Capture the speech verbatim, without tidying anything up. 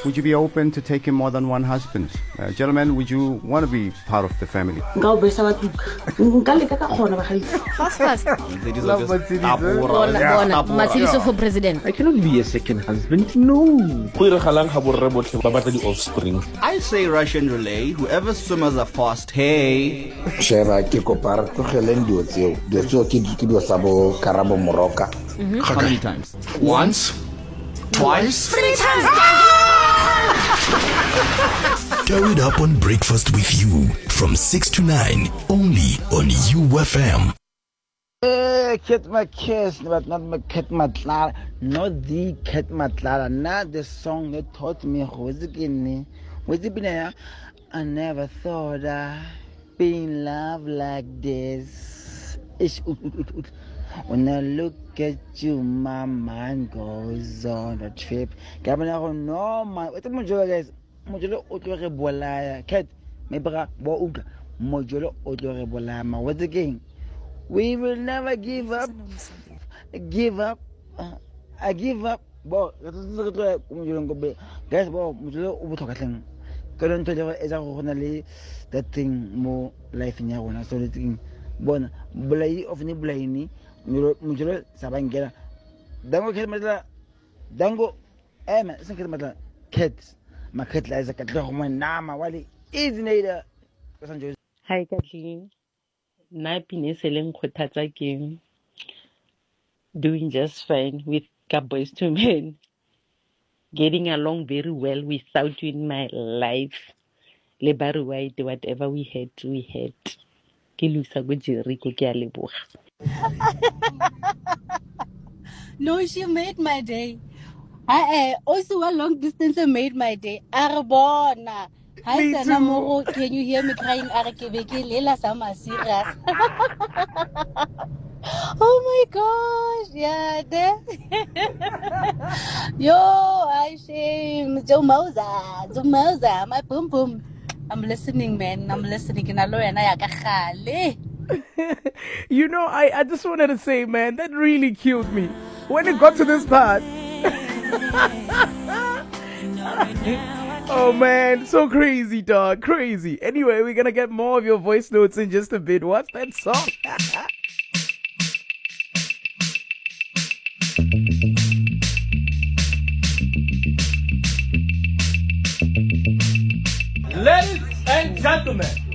would you be open to taking more than one husband? Uh, gentlemen, would you want to be part of the family? Fast, fast. Love Mercedes. Mercedes for president. I cannot be a second husband. No. I say Russian relay. Whoever swimmers are fast, hey. Sheba ke kopara to geleng dio tseo. Dio tseo ke ke dio sabo karabo moroka. How many times? Once? Twice? Three times. Throw it up on Breakfast with You from six to nine only on U F M. Eh, Ket Makiss, but not my Ket Matlara, not the Ket Matlara, not the song that taught me who's again. Was it been? I never thought I'd be in love like this. Ish, ut, ut, ut, ut. When I look at you, my mind goes on a trip. Gabana, no, my. What the majority guys? Mojulo Otore Bolaya. Cat, Mebra, Boug, Mojulo Otore Bolama. What's again? We will never give up. Give up. Uh, I give up. Bo, guys, bo, Mojulo Utokating. Couldn't tell you as a that thing more life in your so the thing. Bon, Blay of Niblaini. Mujolo Sabangera Dango Kelmata Dango Em Sankamata Kets Maketla is a Katoma Nama Wali is Nada. Hi Kathleen. Napine selling Kotata game. Doing just fine with Cowboys to Men. Getting along very well without you in my life. Lebaru white, whatever we had, we had. Kilusa Gujiriko Kialibu. No, she made my day. I uh, also a long distance made my day. Arbona. Hi, Sanamoro. Can you hear me crying? Arakebeke Lela Sama serious. Oh my gosh, yeah, there. Yo, I shame. Joe Moza, Joe Moza, my boom boom. I'm listening, man. I'm listening. And I You know, I, I just wanted to say, man, that really killed me. When it got to this part. Oh, man, so crazy, dog. Crazy. Anyway, we're going to get more of your voice notes in just a bit. What's that song? Ladies and gentlemen,